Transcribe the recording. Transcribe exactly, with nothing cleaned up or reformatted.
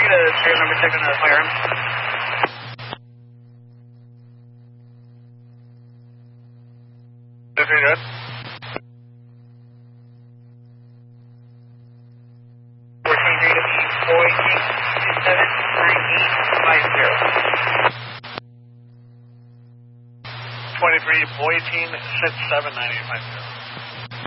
get a serial number check on the firearm? This is good. fourteen three four eight seven nine eight five zero. twenty-three, four eighteen, six seven nine eight five zero.